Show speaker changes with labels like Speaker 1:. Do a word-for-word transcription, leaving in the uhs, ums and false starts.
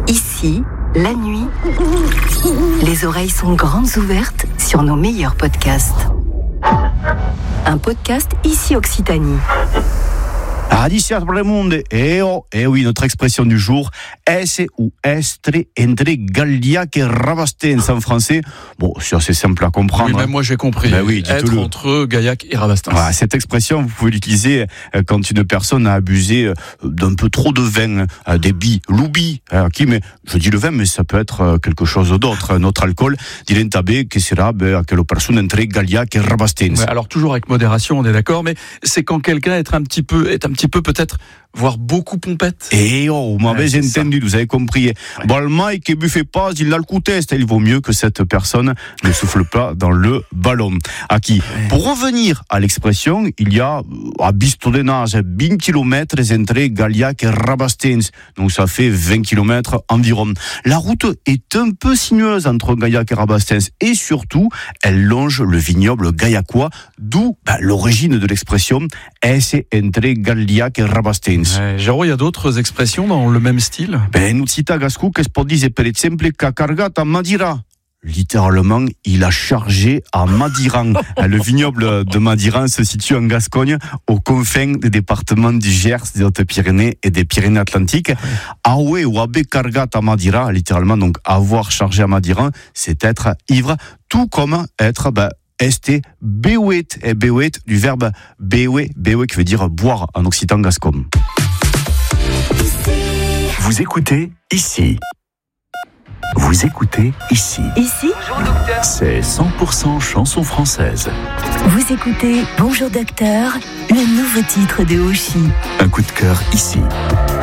Speaker 1: Ici, la nuit, les oreilles sont grandes ouvertes sur nos meilleurs podcasts. Un podcast Ici Occitanie.
Speaker 2: Adicia pour le monde. Et oh, et oui, notre expression du jour, es ou estre entre Gaillac et Rabastens en français. Bon, c'est assez simple à comprendre.
Speaker 3: Oui, même moi j'ai compris.
Speaker 2: Ben oui,
Speaker 3: être entre Gaillac et Rabastens.
Speaker 2: Voilà, cette expression, vous pouvez l'utiliser quand une personne a abusé d'un peu trop de vin, des billes, l'oubi, qui mais je dis le vin, mais ça peut être quelque chose d'autre, notre alcool. Diventabé que sera que la personne entre Gaillac et Rabastens.
Speaker 3: Ouais, alors toujours avec modération, on est d'accord, mais c'est quand quelqu'un est un petit peu, est un petit peu peut-être, voire beaucoup pompette.
Speaker 2: Et oh, vous m'avez ouais, entendu, vous avez compris. Ouais. Bon, le Mike ne buffait pas, il a le coup test. Il vaut mieux que cette personne ne souffle pas dans le ballon. À qui ouais. Pour revenir à l'expression, il y a à Bistondenage vingt kilomètres entre Gaillac et Rabastens. Donc ça fait vingt kilomètres environ. La route est un peu sinueuse entre Gaillac et Rabastens et surtout, elle longe le vignoble gaillacois, d'où bah, l'origine de l'expression es entre Gaillac et Rabastens.
Speaker 3: Ouais, Jérôme, il y a d'autres expressions dans le même style?
Speaker 2: Ben, nous cita Gascou, qu'est-ce pour dire, per exemple, qu'a cargat à Madira. Littéralement, il a chargé à Madiran. Le vignoble de Madiran se situe en Gascogne, aux confins des départements du Gers, des Hautes-Pyrénées et des Pyrénées-Atlantiques. Aoué ou abé cargat à Madira, littéralement, donc avoir chargé à Madiran, c'est être ivre, tout comme être, ben, Este bewet, et bewet du verbe bewe, bewe qui veut dire boire en occitan gascon.
Speaker 4: Vous écoutez ici. Vous écoutez ici.
Speaker 1: Ici,
Speaker 4: c'est cent pour cent chanson française.
Speaker 1: vous écoutez Bonjour Docteur, le nouveau titre de Oshi.
Speaker 4: Un coup de cœur ici.